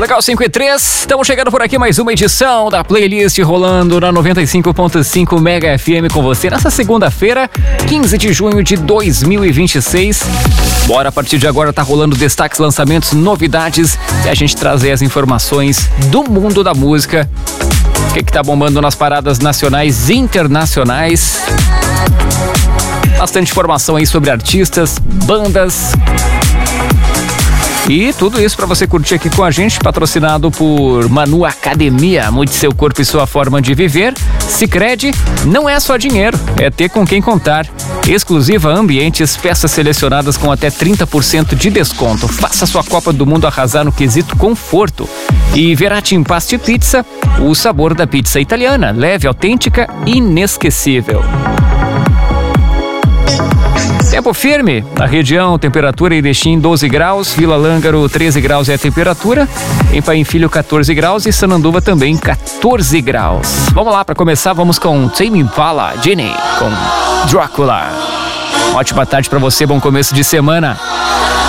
Legal, 5 e 3, estamos chegando por aqui mais uma edição da playlist rolando na 95.5 Mega FM com você nessa segunda-feira, 15 de junho de 2026. Bora, a partir de agora tá rolando destaques, lançamentos, novidades e a gente trazer as informações do mundo da música. O que tá bombando nas paradas nacionais e internacionais. Bastante informação aí sobre artistas, bandas. E tudo isso para você curtir aqui com a gente, patrocinado por Manu Academia, mude seu corpo e sua forma de viver. Sicredi não é só dinheiro, é ter com quem contar. Exclusiva Ambientes, peças selecionadas com até 30% de desconto. Faça sua Copa do Mundo arrasar no quesito conforto. E Verati Impaste Pizza, o sabor da pizza italiana, leve, autêntica e inesquecível. Tempo firme na região, temperatura em Erechim 12 graus, Vila Lângaro 13 graus é a temperatura, em Paim Filho 14 graus e Sananduva também 14 graus. Vamos lá, para começar, vamos com Tame Impala, Jenny, com Drácula. Ótima tarde para você, bom começo de semana.